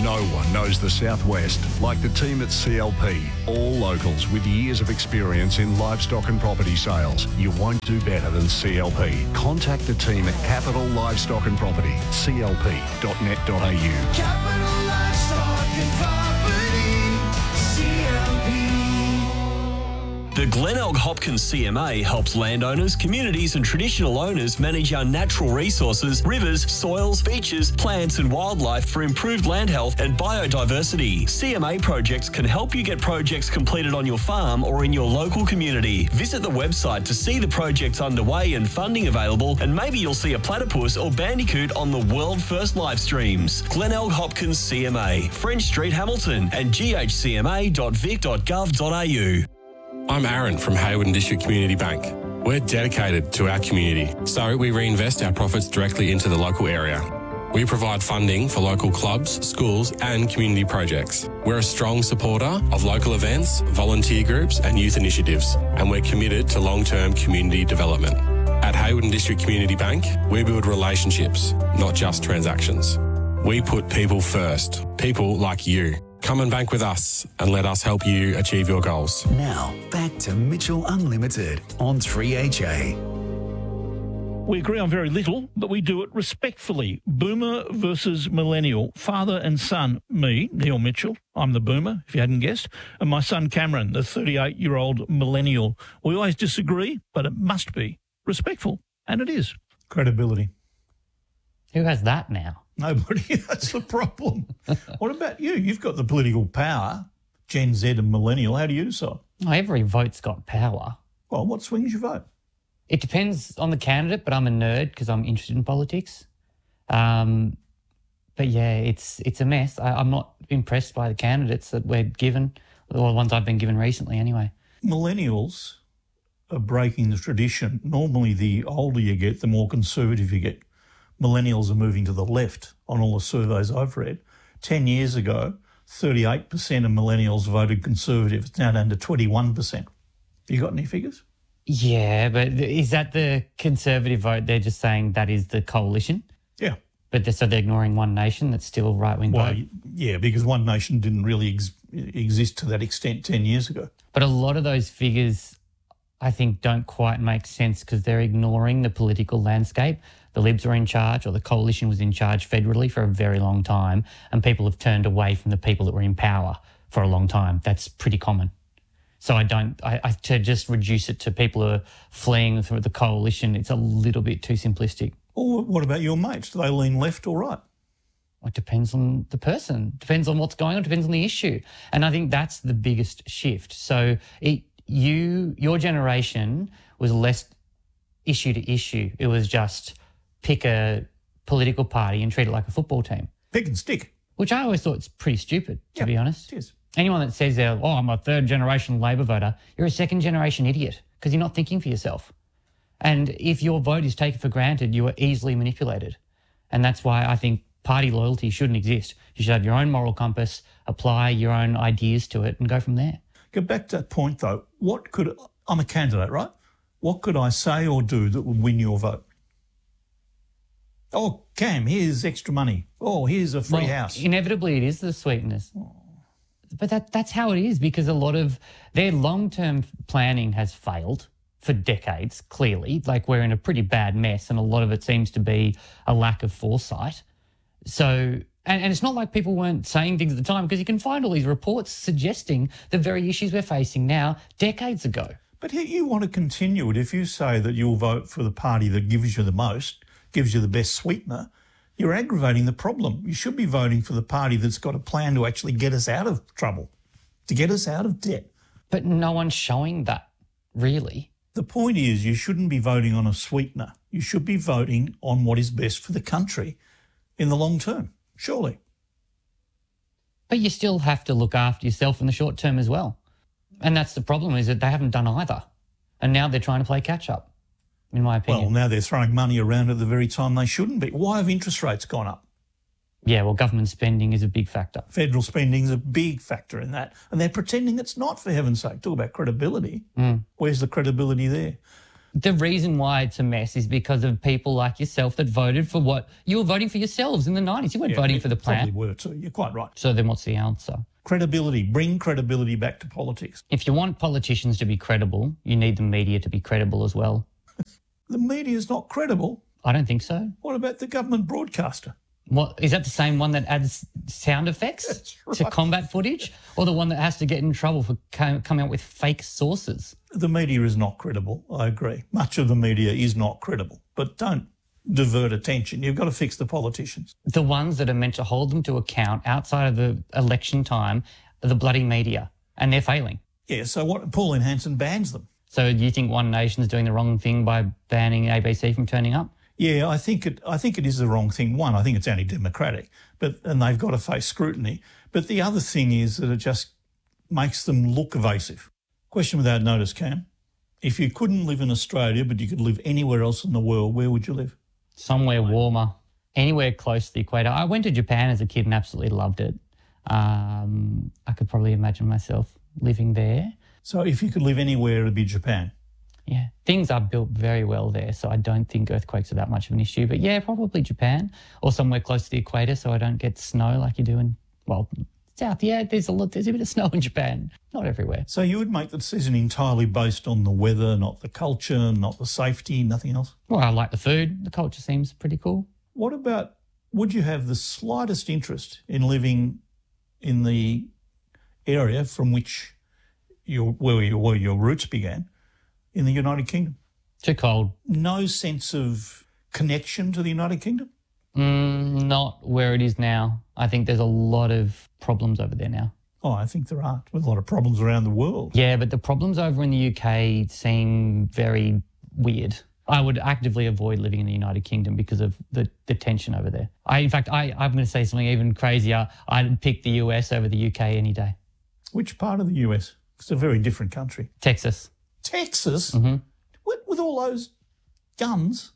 No one knows the Southwest like the team at CLP. All locals with years of experience in livestock and property sales. You won't do better than CLP. Contact the team at Capital Livestock and Property, clp.net.au. Capital Livestock and Property, CLP. The Glenelg Hopkins CMA helps landowners, communities and traditional owners manage our natural resources, rivers, soils, beaches, plants and wildlife for improved land health and biodiversity. CMA projects can help you get projects completed on your farm or in your local community. Visit the website to see the projects underway and funding available, and maybe you'll see a platypus or bandicoot on the world first live streams. Glenelg Hopkins CMA, French Street, Hamilton, and ghcma.vic.gov.au. I'm Aaron from Hayward District Community Bank. We're dedicated to our community, so we reinvest our profits directly into the local area. We provide funding for local clubs, schools and community projects. We're a strong supporter of local events, volunteer groups and youth initiatives, and we're committed to long-term community development. At Hayward District Community Bank, we build relationships, not just transactions. We put people first, people like you. Come and bank with us and let us help you achieve your goals. Now, back to Mitchell Unlimited on 3HA. We agree on very little, but we do it respectfully. Boomer versus millennial. Father and son, me, Neil Mitchell, I'm the boomer, if you hadn't guessed, and my son Cameron, the 38-year-old millennial. We always disagree, but it must be respectful, and it is. Credibility. Who has that now? Nobody. That's the problem. What about you? You've got the political power, Gen Z and millennial. How do you decide? Oh, every vote's got power. Well, what swings your vote? It depends on the candidate, but I'm a nerd because I'm interested in politics. But yeah, it's a mess. I'm not impressed by the candidates that we're given, or the ones I've been given recently anyway. Millennials are breaking the tradition. Normally, the older you get, the more conservative you get. Millennials are moving to the left on all the surveys I've read. 10 years ago, 38% of millennials voted Conservative. It's now down to 21%. You got any figures? Yeah, but is that the Conservative vote? They're just saying that is the coalition? Yeah. But so they're ignoring One Nation, that's still right-wing vote? Yeah, because One Nation didn't really exist to that extent 10 years ago. But a lot of those figures, I think, don't quite make sense because they're ignoring the political landscape. The Libs were in charge, or the coalition was in charge federally for a very long time, and people have turned away from the people that were in power for a long time. That's pretty common. So to just reduce it to people who are fleeing through the coalition, it's a little bit too simplistic. Or what about your mates? Do they lean left or right? It depends on the person, depends on what's going on, depends on the issue. And I think that's the biggest shift. So your generation was less issue to issue. It was just pick a political party and treat it like a football team. Pick and stick. Which I always thought was pretty stupid, to be honest. It is. Anyone that says, I'm a third-generation Labor voter, you're a second-generation idiot because you're not thinking for yourself. And if your vote is taken for granted, you are easily manipulated. And that's why I think party loyalty shouldn't exist. You should have your own moral compass, apply your own ideas to it and go from there. Get back to that point, though. I'm a candidate, right? What could I say or do that would win your vote? Oh, Cam, here's extra money. Oh, here's a free house. Inevitably, it is the sweetness. But that's how it is, because a lot of their long-term planning has failed for decades, clearly. Like, we're in a pretty bad mess, and a lot of it seems to be a lack of foresight. So, and it's not like people weren't saying things at the time, because you can find all these reports suggesting the very issues we're facing now decades ago. But you want to continue it. If you say that you'll vote for the party that gives you the most, gives you the best sweetener, you're aggravating the problem. You should be voting for the party that's got a plan to actually get us out of trouble, to get us out of debt. But no one's showing that, really. The point is, you shouldn't be voting on a sweetener. You should be voting on what is best for the country in the long term, surely. But you still have to look after yourself in the short term as well. And that's the problem, is that they haven't done either. And now they're trying to play catch up, in my opinion. Well, now they're throwing money around at the very time they shouldn't be. Why have interest rates gone up? Yeah, well, government spending is a big factor. Federal spending is a big factor in that. And they're pretending it's not, for heaven's sake. Talk about credibility. Where's the credibility there? The reason why it's a mess is because of people like yourself that voted for what you were voting for yourselves in the 90s. You weren't voting for the plan. Probably were too. You're quite right. So then what's the answer? Credibility. Bring credibility back to politics. If you want politicians to be credible, you need the media to be credible as well. The media is not credible. I don't think so. What about the government broadcaster? What, is that the same one that adds sound effects to combat footage, or the one that has to get in trouble for coming up with fake sources? The media is not credible, I agree. Much of the media is not credible, but don't divert attention. You've got to fix the politicians. The ones that are meant to hold them to account outside of the election time are the bloody media, and they're failing. Yeah, so what? Pauline Hanson bans them. So do you think One Nation's doing the wrong thing by banning ABC from turning up? Yeah, I think it is the wrong thing. One, I think it's anti-democratic, and they've got to face scrutiny. But the other thing is that it just makes them look evasive. Question without notice, Cam. If you couldn't live in Australia, but you could live anywhere else in the world, where would you live? Somewhere warmer, anywhere close to the equator. I went to Japan as a kid and absolutely loved it. I could probably imagine myself living there. So if you could live anywhere, it would be Japan. Yeah, things are built very well there, so I don't think earthquakes are that much of an issue. But yeah, probably Japan or somewhere close to the equator so I don't get snow like you do in, well, south. Yeah, there's a bit of snow in Japan, not everywhere. So you would make the decision entirely based on the weather, not the culture, not the safety, nothing else? Well, I like the food. The culture seems pretty cool. What about, would you have the slightest interest in living in the area from which where your roots began, in the United Kingdom? Too cold. No sense of connection to the United Kingdom? Not where it is now. I think there's a lot of problems over there now. Oh, I think there are. There's a lot of problems around the world. Yeah, but the problems over in the UK seem very weird. I would actively avoid living in the United Kingdom because of the tension over there. I'm going to say something even crazier. I'd pick the US over the UK any day. Which part of the US? It's a very different country. Texas. Texas? Mm-hmm. With all those guns?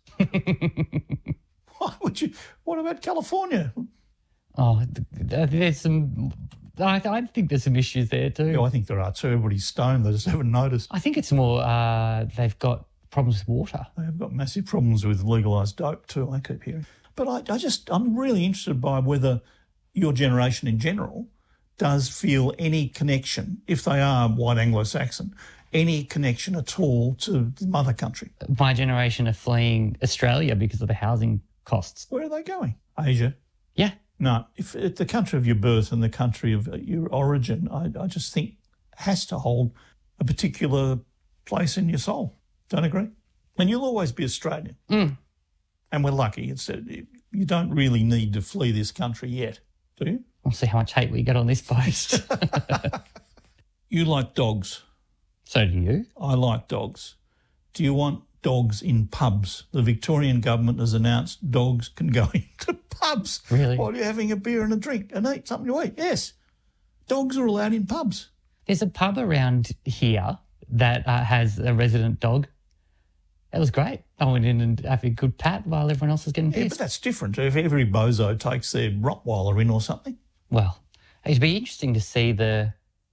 Why would you? What about California? Oh, there's some. I think there's some issues there too. Yeah, I think there are too. Everybody's stoned. They just haven't noticed. I think it's more they've got problems with water. They've got massive problems with legalised dope too, I keep hearing. But I'm really interested by whether your generation in general does feel any connection, if they are white Anglo-Saxon, any connection at all to the mother country. My generation are fleeing Australia because of the housing costs. Where are they going? Asia? Yeah. No, if the country of your birth and the country of your origin, I just think has to hold a particular place in your soul. Don't agree? And you'll always be Australian. Mm. And we're lucky. You don't really need to flee this country yet, do you? We'll see how much hate we get on this post. You like dogs. So do you. I like dogs. Do you want dogs in pubs? The Victorian government has announced dogs can go into pubs. Really? While you're having a beer and a drink and eat something to eat. Yes. Dogs are allowed in pubs. There's a pub around here that has a resident dog. It was great. I went in and had a good pat while everyone else was getting pissed. Yeah, but that's different. If every bozo takes their Rottweiler in or something. Well, it'd be interesting to see the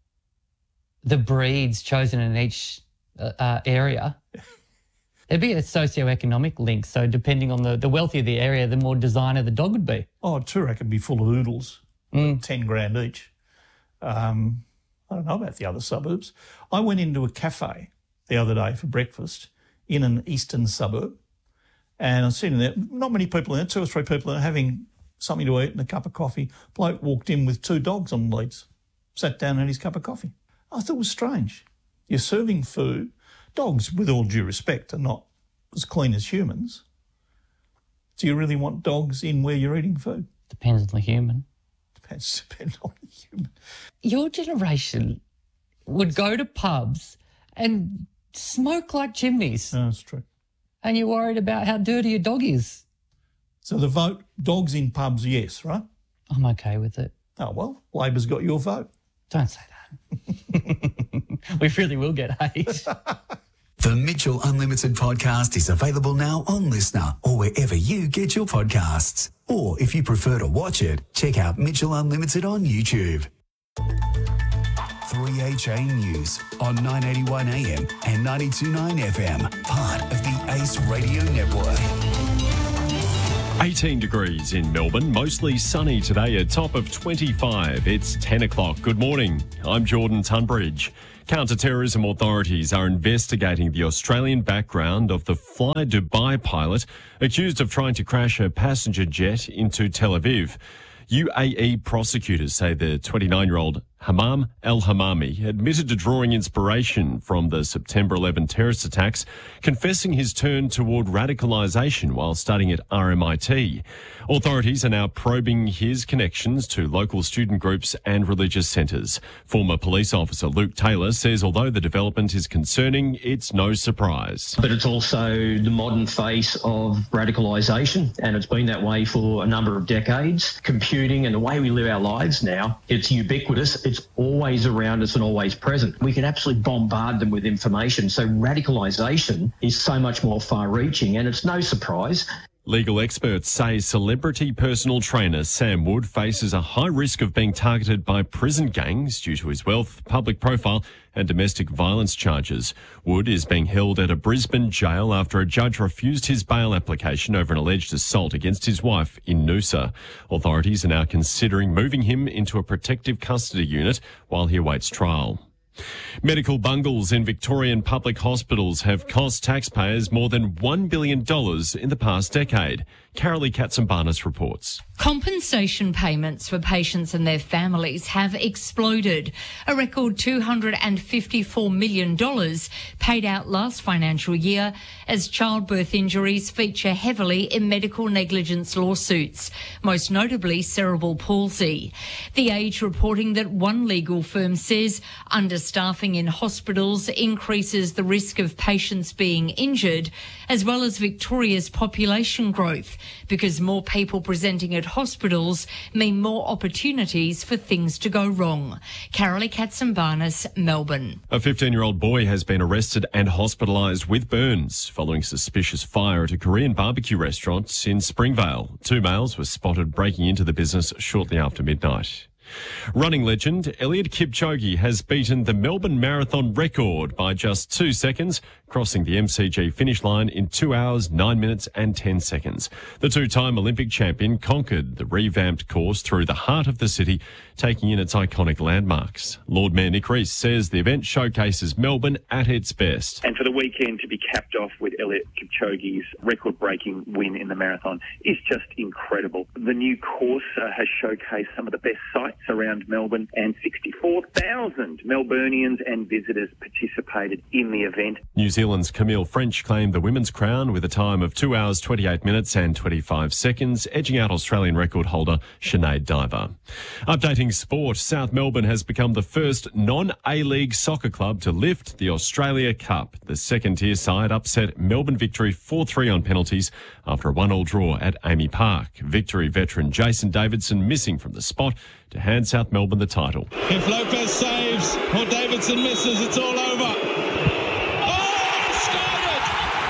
breeds chosen in each area. There'd be a socio-economic link. So depending on the wealthier the area, the more designer the dog would be. Oh, Toorak could be full of oodles, 10 grand each. I don't know about the other suburbs. I went into a cafe the other day for breakfast in an eastern suburb, and I was sitting there, not many people in there, 2 or 3 people in there having something to eat and a cup of coffee. Bloke walked in with 2 dogs on leads, sat down and had his cup of coffee. I thought it was strange. You're serving food. Dogs, with all due respect, are not as clean as humans. Do you really want dogs in where you're eating food? Depends on the human. Depends on the human. Your generation would go to pubs and smoke like chimneys. No, that's true. And you're worried about how dirty your dog is. So the vote, dogs in pubs, yes, right? I'm okay with it. Oh, well, Labor's got your vote. Don't say that. We really will get hate. The Mitchell Unlimited podcast is available now on Listener or wherever you get your podcasts. Or if you prefer to watch it, check out Mitchell Unlimited on YouTube. 3HA News on 981 AM and 92.9 FM, part of the Ace Radio Network. 18 degrees in Melbourne, mostly sunny today, a top of 25. It's 10 o'clock. Good morning. I'm Jordan Tunbridge. Counter-terrorism authorities are investigating the Australian background of the Fly Dubai pilot accused of trying to crash a passenger jet into Tel Aviv. UAE prosecutors say the 29-year-old Hammam El-Hammami admitted to drawing inspiration from the September 11 terrorist attacks, confessing his turn toward radicalisation while studying at RMIT. Authorities are now probing his connections to local student groups and religious centres. Former police officer Luke Taylor says although the development is concerning, it's no surprise. But it's also the modern face of radicalisation, and it's been that way for a number of decades. Computing and the way we live our lives now, it's ubiquitous. It's always around us and always present. We can absolutely bombard them with information. So radicalisation is so much more far-reaching, and it's no surprise. Legal experts say celebrity personal trainer Sam Wood faces a high risk of being targeted by prison gangs due to his wealth, public profile and domestic violence charges. Wood is being held at a Brisbane jail after a judge refused his bail application over an alleged assault against his wife in Noosa. Authorities are now considering moving him into a protective custody unit while he awaits trial. Medical bungles in Victorian public hospitals have cost taxpayers more than $1 billion in the past decade. Carolee Katsambanis reports. Compensation payments for patients and their families have exploded. A record $254 million paid out last financial year as childbirth injuries feature heavily in medical negligence lawsuits, most notably cerebral palsy. The Age reporting that one legal firm says understaffing in hospitals increases the risk of patients being injured, as well as Victoria's population growth, because more people presenting at hospitals mean more opportunities for things to go wrong. Carolee Katsambanis, Melbourne. A 15-year-old boy has been arrested and hospitalised with burns following suspicious fire at a Korean barbecue restaurant in Springvale. Two males were spotted breaking into the business shortly after midnight. Running legend Eliud Kipchoge has beaten the Melbourne Marathon record by just 2 seconds, crossing the MCG finish line in 2 hours, 9 minutes and 10 seconds. The two-time Olympic champion conquered the revamped course through the heart of the city, taking in its iconic landmarks. Lord Mayor Nick Rees says the event showcases Melbourne at its best. And for the weekend to be capped off with Eliud Kipchoge's record-breaking win in the marathon is just incredible. The new course has showcased some of the best sites around Melbourne, and 64,000 Melburnians and visitors participated in the event. New Zealand's Camille French claimed the women's crown with a time of 2 hours, 28 minutes and 25 seconds, edging out Australian record holder Sinead Diver. Updating sport, South Melbourne has become the first non-A-League soccer club to lift the Australia Cup. The second-tier side upset Melbourne Victory 4-3 on penalties after a 1-1 draw at Amy Park. Victory veteran Jason Davidson missing from the spot to hand South Melbourne the title. If Lopez saves or Davidson misses, it's all over. Oh, scored it!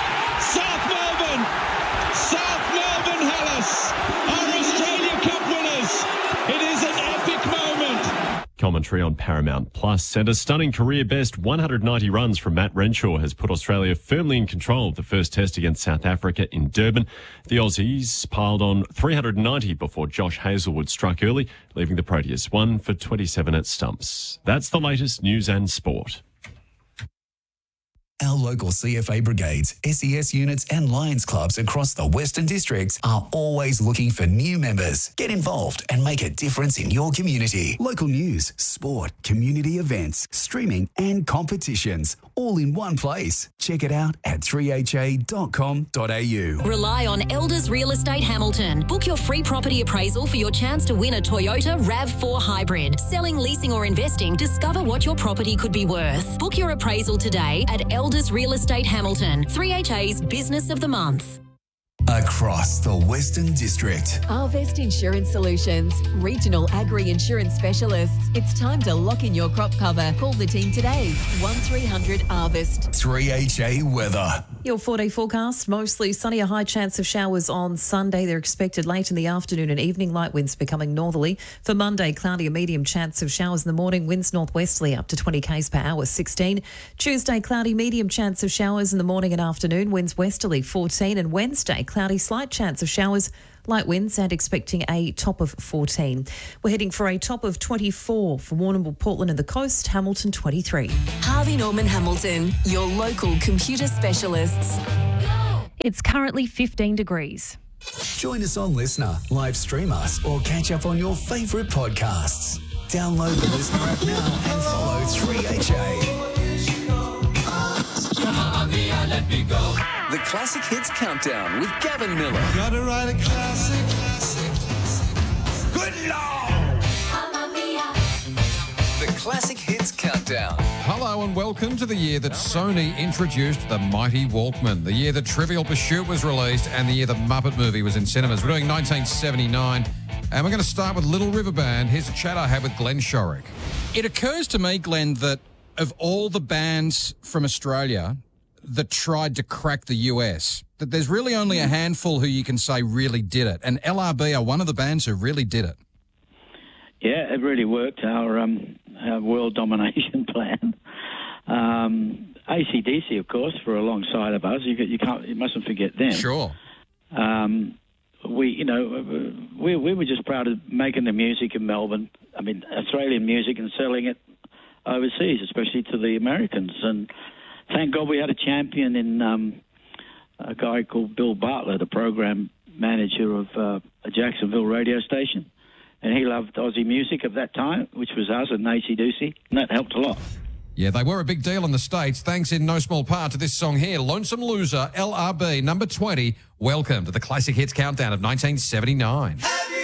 South Melbourne Hellas are Australia Cup winners. It is an epic moment. Commentary on Paramount Plus, and a stunning career-best 190 runs from Matt Renshaw has put Australia firmly in control of the first test against South Africa in Durban. The Aussies piled on 390 before Josh Hazlewood struck early, leaving the Proteas 1 for 27 at stumps. That's the latest news and sport. Our local CFA brigades, SES units and Lions clubs across the Western Districts are always looking for new members. Get involved and make a difference in your community. Local news, sport, community events, streaming and competitions, all in one place. Check it out at 3ha.com.au. Rely on Elders Real Estate Hamilton. Book your free property appraisal for your chance to win a Toyota RAV4 Hybrid. Selling, leasing or investing, discover what your property could be worth. Book your appraisal today at Elders Real Estate Hamilton, 3HA's Business of the Month. A across the Western District. Harvest Insurance Solutions, regional agri-insurance specialists. It's time to lock in your crop cover. Call the team today, 1300 Harvest. 3HA weather. Your 4-day forecast, mostly sunny, a high chance of showers on Sunday. They're expected late in the afternoon and evening, light winds becoming northerly. For Monday, cloudy, a medium chance of showers in the morning, winds northwesterly up to 20 k's per hour, 16. Tuesday, cloudy, medium chance of showers in the morning and afternoon, winds westerly, 14. And Wednesday, cloudy, slight chance of showers, light winds, and expecting a top of 14. We're heading for a top of 24 for Warrnambool, Portland and the coast, Hamilton 23. Harvey Norman Hamilton, your local computer specialists. It's currently 15 degrees. Join us on Listener, live stream us, or catch up on your favourite podcasts. Download the Listener app now and follow 3HA. The Classic Hits Countdown with Gavin Miller. Gotta write a classic. Good Lord! The Classic Hits Countdown. Hello and welcome to the year that Sony introduced the mighty Walkman, the year that Trivial Pursuit was released, and the year the Muppet movie was in cinemas. We're doing 1979, and we're going to start with Little River Band. Here's a chat I had with Glenn Shorrock. It occurs to me, Glenn, that of all the bands from Australia that tried to crack the US, that there's really only a handful who you can say really did it. And LRB are one of the bands who really did it. Yeah, it really worked, our world domination plan. AC/DC, of course, for alongside of us. You mustn't forget them. Sure. We were just proud of making the music in Melbourne. I mean, Australian music, and selling it overseas, especially to the Americans. And thank God we had a champion in a guy called Bill Bartlett, a program manager of a Jacksonville radio station. And he loved Aussie music of that time, which was us and AC/DC, and that helped a lot. Yeah, they were a big deal in the States, thanks in no small part to this song here, Lonesome Loser, LRB, number 20. Welcome to the Classic Hits Countdown of 1979. Have you